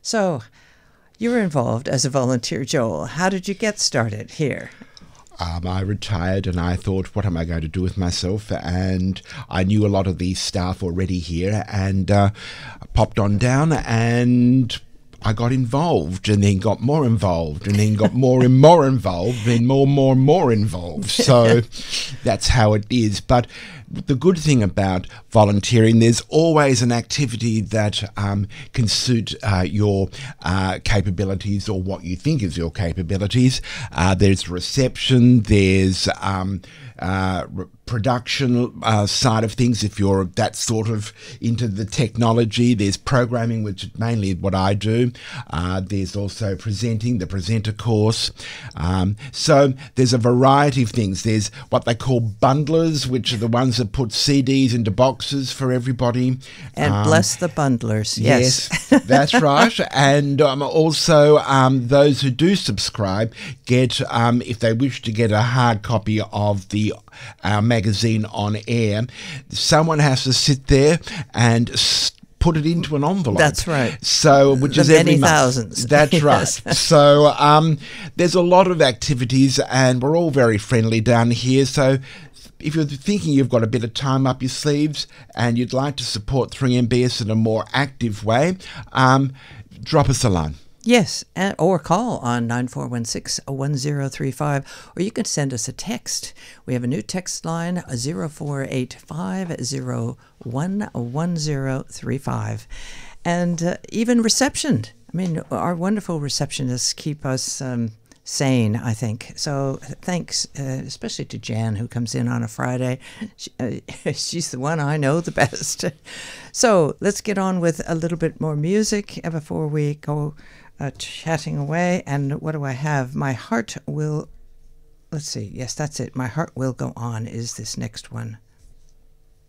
So, you were involved as a volunteer, Joel. How did you get started here? I retired and I thought, what am I going to do with myself? And I knew a lot of the staff already here and popped on down and I got involved and then got more involved and then got more and more involved and more involved. So that's how it is. But the good thing about volunteering, there's always an activity that can suit your capabilities or what you think is your capabilities. There's reception, there's production side of things if you're that sort of into the technology. There's programming, which is mainly what I do. There's also presenting, the presenter course. So there's a variety of things. There's what they call bundlers, which are the ones that put CDs into boxes for everybody. And bless the bundlers. Yes, that's right. And also those who do subscribe get, if they wish to get a hard copy of our magazine on air, someone has to sit there and put it into an envelope. That's right. So, which is every many month. thousands. That's right. So, there's a lot of activities, and we're all very friendly down here. So, if you're thinking you've got a bit of time up your sleeves and you'd like to support 3MBS in a more active way, drop us a line. Yes, or call on 9416-1035, or you can send us a text. We have a new text line, 0485011035. And even reception. I mean, our wonderful receptionists keep us sane, I think. So thanks, especially to Jan, who comes in on a Friday. She's the one I know the best. So let's get on with a little bit more music before we go chatting away. And what do I have? My Heart Will, let's see. Yes, that's it. My Heart Will Go On is this next one.